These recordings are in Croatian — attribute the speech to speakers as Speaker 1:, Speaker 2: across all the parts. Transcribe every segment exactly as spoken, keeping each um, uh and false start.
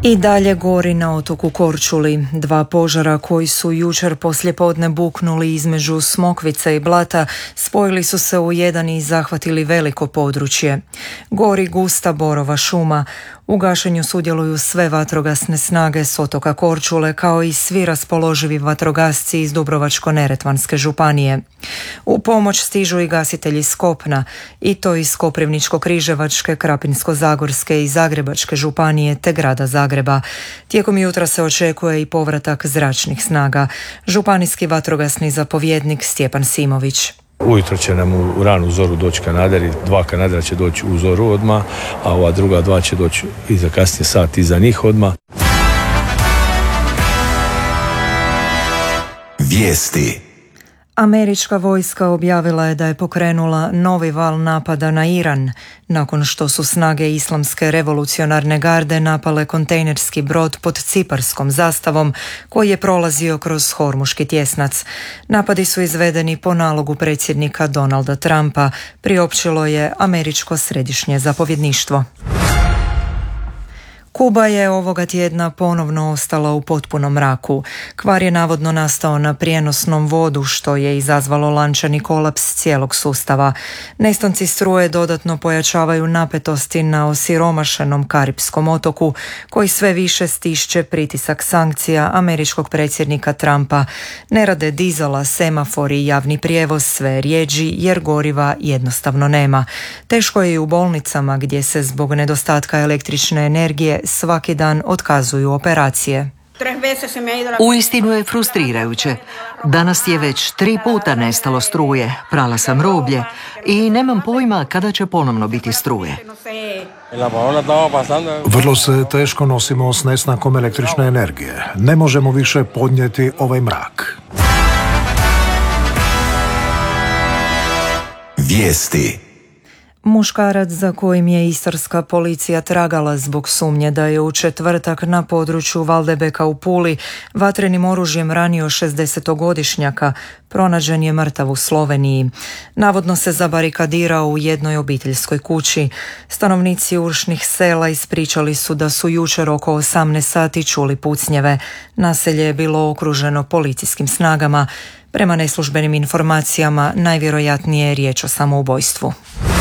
Speaker 1: I dalje gori na otoku Korčuli. Dva požara koji su jučer poslijepodne buknuli između Smokvice i Blata spojili su se u jedan i zahvatili veliko područje. Gori gusta borova šuma. U gašenju sudjeluju sve vatrogasne snage s otoka Korčule kao i svi raspoloživi vatrogasci iz Dubrovačko-neretvanske županije. U pomoć stižu i gasitelji iz kopna, i to iz Koprivničko-križevačke, Krapinsko-zagorske i Zagrebačke županije te grada Zagreba. Tijekom jutra se očekuje i povratak zračnih snaga. Županijski vatrogasni zapovjednik Stjepan Simović.
Speaker 2: Ujutro će nam u ranu zoru doći kanaderi, dva kanadera će doći u zoru odmah, a ova druga dva će doći i za kasnije sat iza njih odmah.
Speaker 3: Vijesti.
Speaker 1: Američka vojska objavila je da je pokrenula novi val napada na Iran, nakon što su snage Islamske revolucionarne garde napale kontejnerski brod pod ciparskom zastavom koji je prolazio kroz Hormuški tjesnac. Napadi su izvedeni po nalogu predsjednika Donalda Trumpa, priopćilo je američko središnje zapovjedništvo. Kuba je ovoga tjedna ponovno ostala u potpunom mraku. Kvar je navodno nastao na prijenosnom vodu, što je izazvalo lančani kolaps cijelog sustava. Nestonci struje dodatno pojačavaju napetosti na osiromašenom Karipskom otoku, koji sve više stišće pritisak sankcija američkog predsjednika Trumpa. Ne rade dizela, semafori i javni prijevoz sve rjeđi jer goriva jednostavno nema. Teško je i u bolnicama gdje se zbog nedostatka električne energije svaki dan otkazuju operacije.
Speaker 4: Uistinu je frustrirajuće. Danas je već tri puta nestalo struje, prala sam roblje i nemam pojma kada će ponovno biti struje.
Speaker 5: Vrlo se teško nosimo s nestankom električne energije. Ne možemo više podnijeti ovaj mrak.
Speaker 3: Vijesti.
Speaker 1: Muškarac za kojim je istarska policija tragala zbog sumnje da je u četvrtak na području Valdebeka u Puli vatrenim oružjem ranio šezdesetogodišnjaka, pronađen je mrtav u Sloveniji. Navodno se zabarikadirao u jednoj obiteljskoj kući. Stanovnici uršnih sela ispričali su da su jučer oko osamnaest sati čuli pucnjeve. Naselje je bilo okruženo policijskim snagama. Prema neslužbenim informacijama najvjerojatnije je riječ o samoubojstvu.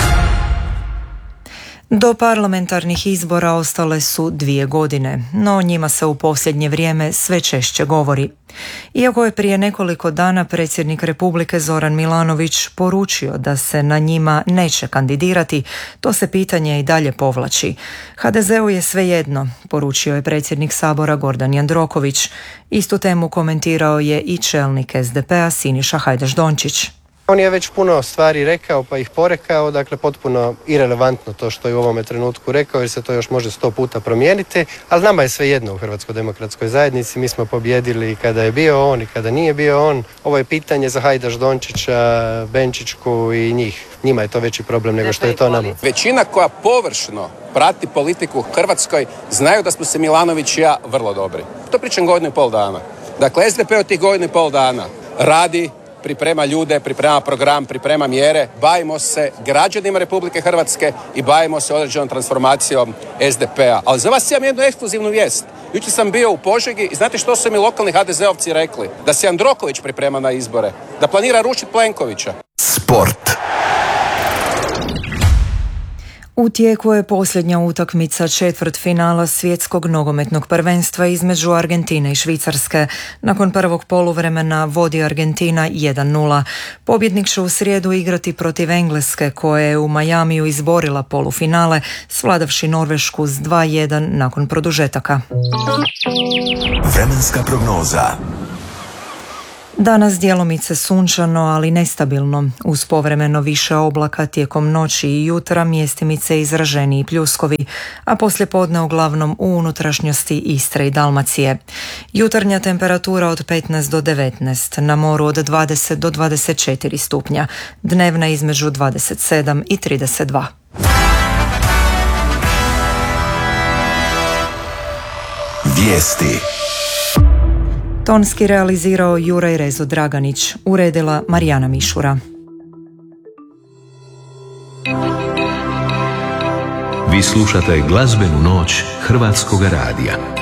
Speaker 1: Do parlamentarnih izbora ostale su dvije godine, no o njima se u posljednje vrijeme sve češće govori. Iako je prije nekoliko dana predsjednik Republike Zoran Milanović poručio da se na njima neće kandidirati, to se pitanje i dalje povlači. ha de zeu je svejedno, poručio je predsjednik Sabora Gordan Jandroković. Istu temu komentirao je i čelnik es de pe a Siniša Hajdaš Dončić.
Speaker 6: On je već puno stvari rekao pa ih porekao, dakle potpuno irelevantno to što je u ovome trenutku rekao jer se to još može sto puta promijeniti, ali nama je sve jedno u Hrvatskoj demokratskoj zajednici, mi smo pobjedili kada je bio on i kada nije bio on. Ovo je pitanje za Hajdaš Dončića, Benčićku i njih. Njima je to veći problem nego što je to nama.
Speaker 7: Većina koja površno prati politiku u Hrvatskoj znaju da smo se Milanović i ja vrlo dobri. To pričam godinu i pol dana. Dakle, es de pe od tih godinu i pol dana radi, priprema ljude, priprema program, priprema mjere, bavimo se građanima Republike Hrvatske i bavimo se određenom transformacijom es de pe a. Ali za vas imam jednu ekskluzivnu vijest. Jučer sam bio u Požegi i znate što su mi lokalni ha de zeovci rekli? Da se Jandroković priprema na izbore, da planira rušiti Plenkovića.
Speaker 3: Sport.
Speaker 1: U tijeku je posljednja utakmica četvrtfinala svjetskog nogometnog prvenstva između Argentine i Švicarske. Nakon prvog poluvremena vodi Argentina jedan nula. Pobjednik će u srijedu igrati protiv Engleske koja je u Majamiju izborila polufinale, svladavši Norvešku s dva jedan nakon produžetaka.
Speaker 3: Vremenska prognoza.
Speaker 1: Danas djelomice sunčano, ali nestabilno. Uz povremeno više oblaka tijekom noći i jutra mjestimice izraženiji pljuskovi, a poslijepodne uglavnom u unutrašnjosti Istre i Dalmacije. Jutarnja temperatura od petnaest do devetnaest, na moru od dvadeset do dvadeset četiri stupnja, dnevna između dvadeset sedam i trideset dva.
Speaker 3: Vijesti.
Speaker 1: Tonski realizirao Juraj Rezo Draganić, uredila Marijana Mišura.
Speaker 8: Vi slušate glazbenu noć Hrvatskoga radija.